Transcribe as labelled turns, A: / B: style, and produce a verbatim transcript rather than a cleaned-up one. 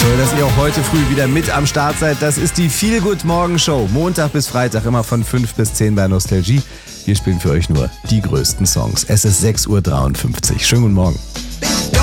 A: Toll, dass ihr auch heute früh wieder mit am Start seid. Das ist die Feel Good Morgen Show. Montag bis Freitag immer von fünf bis zehn bei Nostalgie. Wir spielen für euch nur die größten Songs. Es ist sechs Uhr dreiundfünfzig. Schönen guten Morgen.